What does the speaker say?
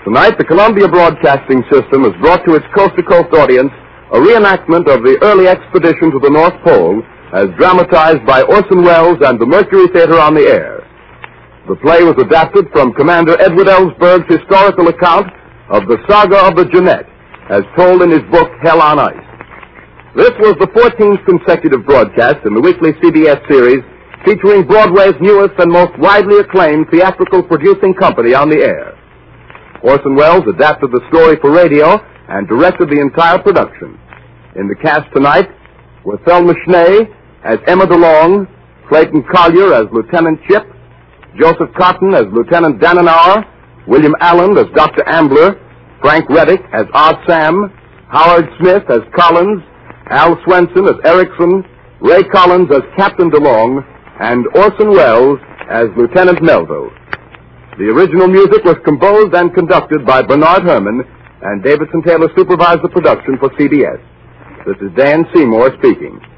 Tonight, the Columbia Broadcasting System has brought to its coast-to-coast audience a reenactment of the early expedition to the North Pole as dramatized by Orson Welles and the Mercury Theater on the air. The play was adapted from Commander Edward Ellsberg's historical account of the saga of the Jeannette, as told in his book, Hell on Ice. This was the 14th consecutive broadcast in the weekly CBS series featuring Broadway's newest and most widely acclaimed theatrical producing company on the air. Orson Welles adapted the story for radio and directed the entire production. In the cast tonight were Thelma Schnee as Emma DeLong, Clayton Collier as Lieutenant Chip, Joseph Cotton as Lieutenant Danenauer, William Allen as Dr. Ambler, Frank Reddick as Odd Sam, Howard Smith as Collins, Al Swenson as Erickson, Ray Collins as Captain DeLong, and Orson Welles as Lieutenant Melville. The original music was composed and conducted by Bernard Herrmann, and Davidson Taylor supervised the production for CBS. This is Dan Seymour speaking.